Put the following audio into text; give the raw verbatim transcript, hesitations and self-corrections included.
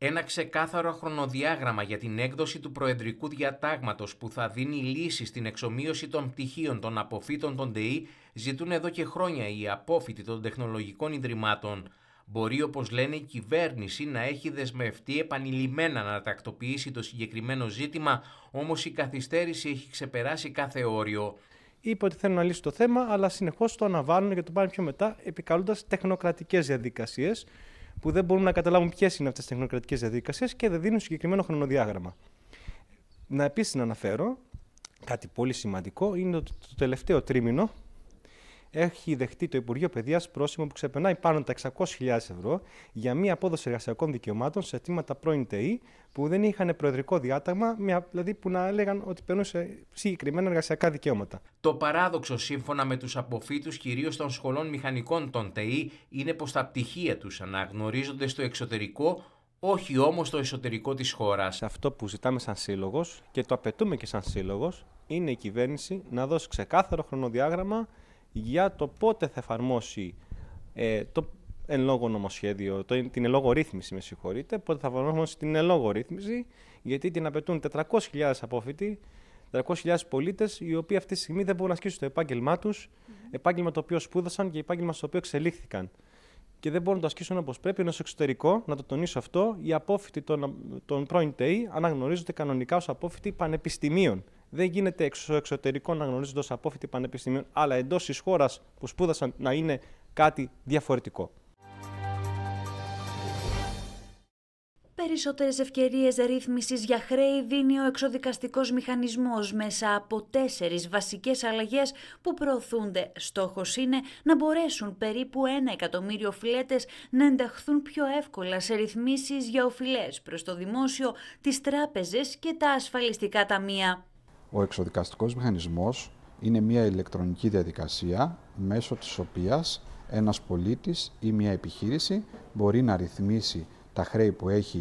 Ένα ξεκάθαρο χρονοδιάγραμμα για την έκδοση του προεδρικού διατάγματος που θα δίνει λύση στην εξομοίωση των πτυχίων των αποφύτων των ΤΕΗ ζητούν εδώ και χρόνια οι απόφοιτοι των τεχνολογικών ιδρυμάτων. Μπορεί, όπως λένε, η κυβέρνηση να έχει δεσμευτεί επανειλημμένα να τακτοποιήσει το συγκεκριμένο ζήτημα, όμως η καθυστέρηση έχει ξεπεράσει κάθε όριο. Είπε ότι θέλουν να λύσουν το θέμα, αλλά συνεχώς το αναβάλουν και το πάνε πιο μετά, επικαλούντας τεχνοκρατικές διαδικασίες, που δεν μπορούν να καταλάβουν ποιες είναι αυτές τις τεχνοκρατικές διαδικασίες και δεν δίνουν συγκεκριμένο χρονοδιάγραμμα. Να επίσης να αναφέρω κάτι πολύ σημαντικό, είναι ότι το τελευταίο τρίμηνο έχει δεχτεί το Υπουργείο Παιδείας πρόσημο που ξεπερνάει πάνω τα εξακόσιες χιλιάδες ευρώ για μία απόδοση εργασιακών δικαιωμάτων σε αιτήματα πρώην ΤΕΗ που δεν είχαν προεδρικό διάταγμα, δηλαδή που να έλεγαν ότι περνούν σε συγκεκριμένα εργασιακά δικαιώματα. Το παράδοξο, σύμφωνα με τους αποφύτους κυρίως των σχολών μηχανικών των ΤΕΗ, είναι πως τα πτυχία τους αναγνωρίζονται στο εξωτερικό, όχι όμως στο εσωτερικό της χώρας. Αυτό που ζητάμε σαν σύλλογος και το απαιτούμε και σαν σύλλογος είναι η κυβέρνηση να δώσει ξεκάθαρο χρονοδιάγραμμα για το πότε θα εφαρμόσει ε, το εν λόγω νομοσχέδιο, το, την εν λόγω ρύθμιση, με συγχωρείτε, πότε θα εφαρμόσει την εν λόγω ρύθμιση, γιατί την απαιτούν τετρακόσιες χιλιάδες απόφοιτοι, τετρακόσιες χιλιάδες πολίτες, οι οποίοι αυτή τη στιγμή δεν μπορούν να ασκήσουν το επάγγελμά τους, mm-hmm. επάγγελμα το οποίο σπούδασαν και επάγγελμα στο οποίο εξελίχθηκαν. Και δεν μπορούν να το ασκήσουν όπως πρέπει, ενώ στο εξωτερικό, να το τονίσω αυτό, οι απόφοιτοι των, των πρώην ΤΕΗ αναγνωρίζονται κανονικά ως απόφοιτοι πανεπιστημίων. Δεν γίνεται στο εξωτερικό να αναγνωρίζονται ως απόφοιτοι πανεπιστημίων, αλλά εντός της χώρας που σπούδασαν να είναι κάτι διαφορετικό. Περισσότερες ευκαιρίες ρύθμισης για χρέη δίνει ο εξοδικαστικός μηχανισμός μέσα από τέσσερις βασικές αλλαγές που προωθούνται. Στόχος είναι να μπορέσουν περίπου ένα εκατομμύριο οφειλέτες να ενταχθούν πιο εύκολα σε ρυθμίσεις για οφειλές προς το δημόσιο, τις τράπεζες και τα ασφαλιστικά ταμεία. Ο εξοδικαστικός μηχανισμός είναι μια ηλεκτρονική διαδικασία μέσω της οποίας ένας πολίτης ή μια επιχείρηση μπορεί να ρυθμίσει τα χρέη που έχει